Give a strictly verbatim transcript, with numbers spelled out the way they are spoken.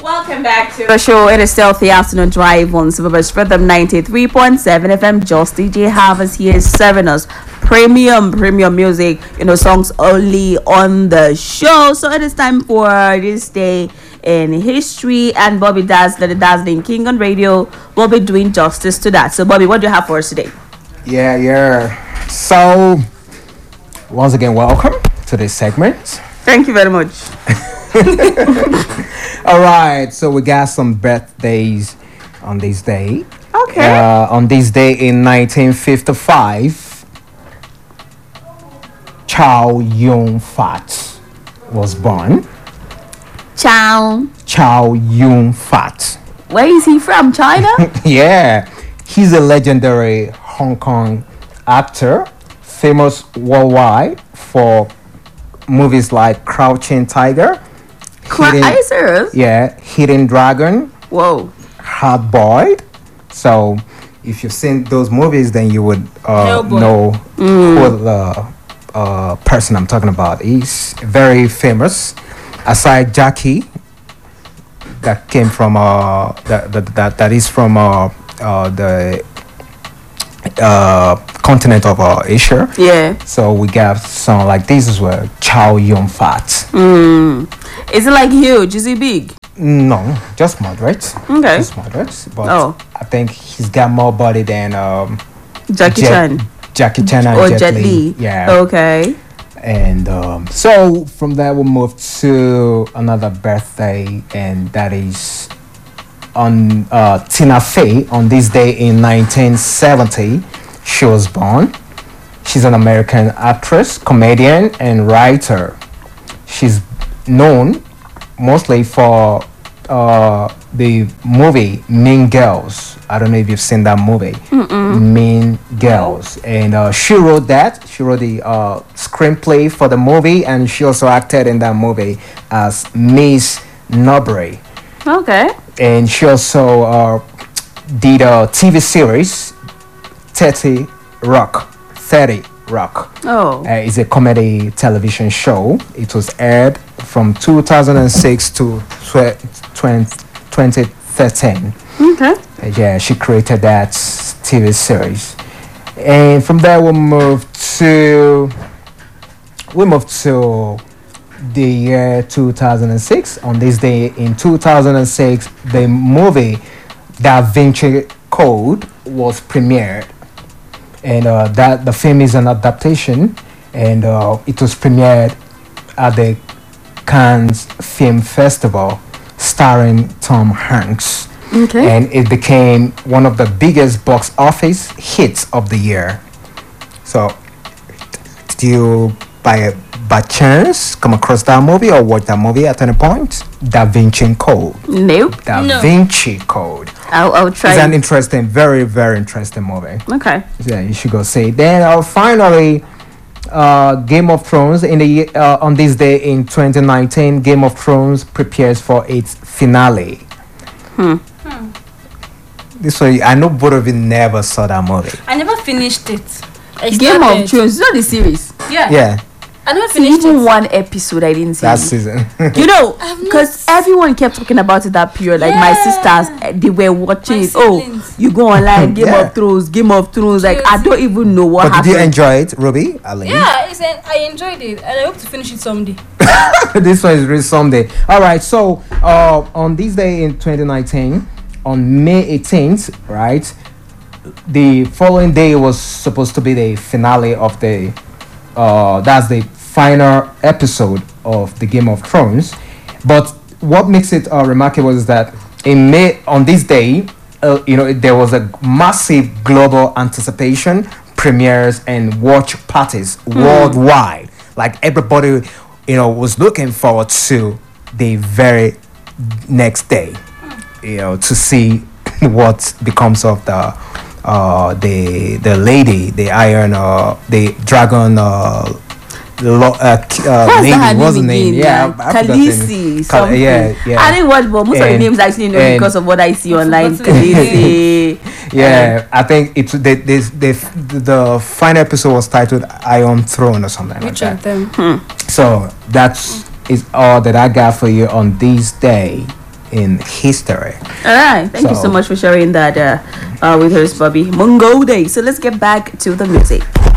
Welcome back to the show. It is still the afternoon drive on Silverbush Rhythm ninety-three point seven F M. Just D J Harvest here serving us premium, premium music, you know, songs only on the show. So it is time for this day in history, and Bobby Dazzler, the Dazzling King on radio, will be doing justice to that. So, Bobby, what do you have for us today? Yeah, yeah. So, once again, welcome to this segment. Thank you very much. All right, so we got some birthdays on this day. Okay. Uh, on this day in nineteen fifty-five, Chow Yun Fat was born. Chow. Chow Yun Fat. Where is he from? China? Yeah, he's a legendary Hong Kong actor, famous worldwide for movies like Crouching Tiger. Cry- Hidden, Are you serious? Yeah, Hidden Dragon, Whoa. Hard Boiled. So, if you've seen those movies, then you would uh, Hellboy. know who the uh, person I'm talking about is. Very famous. Aside Jackie, that came from uh, that that that, that is from uh, uh, the uh, continent of uh, Asia. Yeah. So we got some like this as well. Chow Yun Fat. Mm. Is it like huge? Is he big? No, just moderate. Okay. Just moderate. But Oh. I think he's got more body than um, Jackie Jet- Chan. Jackie Chan and Or Jet, Jet Li. Li. Yeah. Okay. And um, so from there we'll move to another birthday, and that is on uh, Tina Fey. On this day in nineteen seventy, she was born. She's an American actress, comedian, and writer. She's known mostly for uh, the movie Mean Girls. I don't know if you've seen that movie, Mm-mm. Mean Girls. And uh, she wrote that. She wrote the uh, screenplay for the movie, and she also acted in that movie as Miss Nobray. Okay. And she also uh, did a T V series, thirty Rock. thirty Rock. Oh. Uh, it's a comedy television show. It was aired from two thousand six to twenty thirteen. Okay. Uh, yeah, she created that T V series. And from there we moved to we moved to the year two thousand six. On this day in two thousand six, the movie Da Vinci Code was premiered. And uh, that the film is an adaptation, and uh, it was premiered at the Cannes Film Festival, starring Tom Hanks. Okay. And it became one of the biggest box office hits of the year. So, did you by by chance come across that movie or watch that movie at any point? Da Vinci Code. Nope. Da No. Vinci Code. I'll, I'll try. It's an interesting, very, very interesting movie. Okay. Yeah, you should go see it. Then uh, finally, uh, Game of Thrones in the ye- uh, on this day in twenty nineteen, Game of Thrones prepares for its finale. Hmm. This way, I know both of you never saw that movie. I never finished it. I Game started. of Thrones. It's not the series. Yeah. Yeah, I never See, finished even it. one episode I didn't see. that season. You know, I've not because everyone kept talking about it that period. Like my Yeah. sisters, eh, they were watching My it. Oh, siblings. you go online, Game Yeah. of Thrones, Game of Thrones. Like I don't even know what But happened. did you enjoy it, Ruby? Aline? Yeah, it's an, I enjoyed it, and I hope to finish it someday. This one is really someday. All right, so uh, on this day in twenty nineteen, on May eighteenth, right, the following day was supposed to be the finale of the, uh, that's the final episode of the Game of Thrones. But what makes it uh, remarkable is that in May, on this day, uh, you know, there was a massive global anticipation, premieres and watch parties worldwide. Like everybody, you know, was looking forward to the very next day, you know, to see what becomes of the uh the the lady, the iron uh the dragon uh lo- uh, k- uh What's lady, that her what's the name name? again? Yeah, Like, I- I forgot the Khaleesi name. Khal- something. yeah, yeah. I didn't watch, but most of the And- names I actually know and- because of what I see online. forgotten the Khaleesi. Yeah, I think it's the this the the final episode was titled Iron Throne or something Which like of that. them? So that's is all that I got for you on this day in history. All right. Thank you So- so much for sharing that uh, uh, with us, Bobby. Mungo Day. So let's get back to the music.